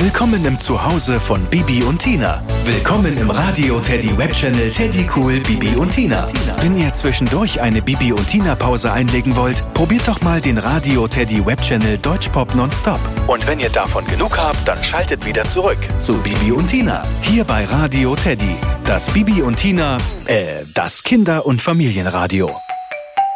Willkommen im Zuhause von Bibi und Tina. Willkommen im Radio Teddy Webchannel Teddy Cool Bibi und Tina. Wenn ihr zwischendurch eine Bibi und Tina Pause einlegen wollt, probiert doch mal den Radio Teddy Webchannel Deutschpop nonstop. Und wenn ihr davon genug habt, dann schaltet wieder zurück zu Bibi und Tina. Hier bei Radio Teddy. Das Bibi und Tina, das Kinder- und Familienradio.